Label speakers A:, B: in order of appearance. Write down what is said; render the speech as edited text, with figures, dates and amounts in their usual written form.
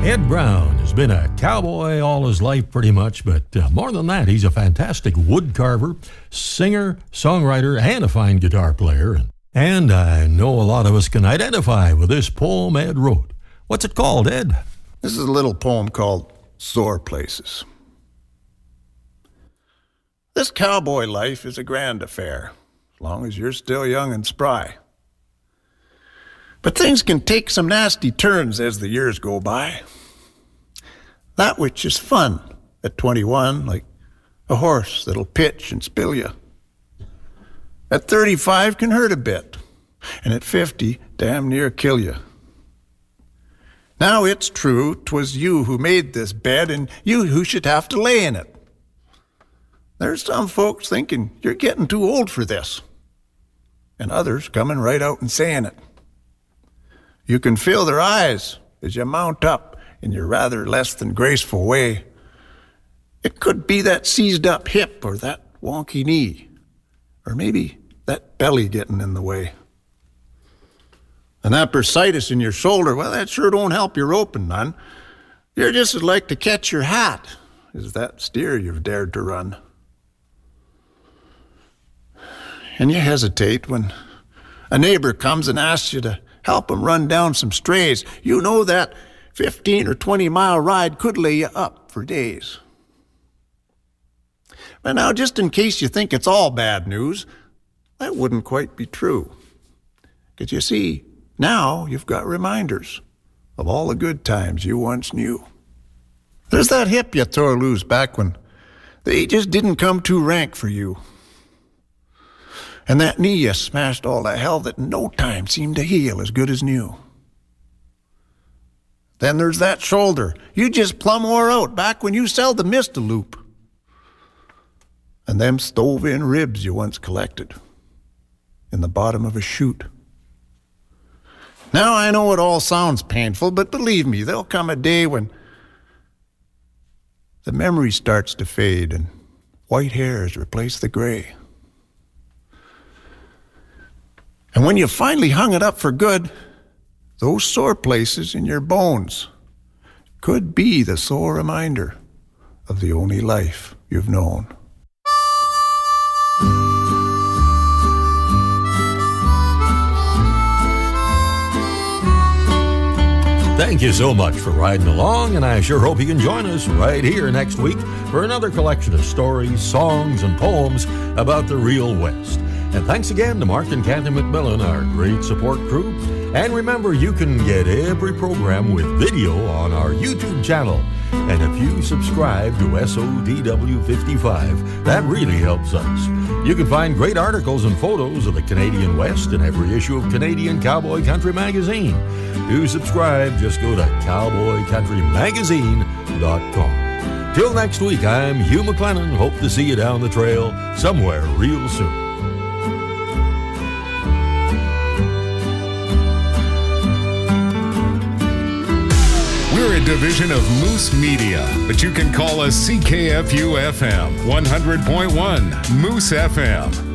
A: Ed Brown has been a cowboy all his life pretty much, but more than that, he's a fantastic wood carver, singer, songwriter, and a fine guitar player. And I know a lot of us can identify with this poem Ed wrote. What's it called, Ed?
B: This is a little poem called Sore Places. This cowboy life is a grand affair, as long as you're still young and spry. But things can take some nasty turns as the years go by. That which is fun at 21, like a horse that'll pitch and spill you, at 35 can hurt a bit, and at 50 damn near kill you. Now it's true 'twas you who made this bed, and you who should have to lay in it. There's some folks thinking you're getting too old for this, and others coming right out and saying it. You can feel their eyes as you mount up in your rather less than graceful way. It could be that seized up hip or that wonky knee, or maybe that belly getting in the way. And that bursitis in your shoulder, well, that sure don't help your roping none. You're just as like to catch your hat as that steer you've dared to run. And you hesitate when a neighbor comes and asks you to help him run down some strays. You know that 15 or 20-mile ride could lay you up for days. But now, just in case you think it's all bad news, that wouldn't quite be true. Because you see, now you've got reminders of all the good times you once knew. There's that hip you tore loose back when they just didn't come too rank for you. And that knee you smashed all to hell that in no time seemed to heal as good as new. Then there's that shoulder you just plumb wore out back when you seldom missed a loop. And them stove-in ribs you once collected in the bottom of a chute. Now I know it all sounds painful, but believe me, there'll come a day when the memory starts to fade and white hairs replace the gray. And when you finally hung it up for good, those sore places in your bones could be the sore reminder of the only life you've known.
A: Thank you so much for riding along, and I sure hope you can join us right here next week for another collection of stories, songs, and poems about the real West. And thanks again to Mark and Kathy McMillan, our great support crew. And remember, you can get every program with video on our YouTube channel. And if you subscribe to SODW55, that really helps us. You can find great articles and photos of the Canadian West in every issue of Canadian Cowboy Country Magazine. To subscribe, just go to cowboycountrymagazine.com. Till next week, I'm Hugh McLennan. Hope to see you down the trail somewhere real soon.
C: We're a division of Moose Media, but you can call us CKFU-FM 100.1 Moose FM.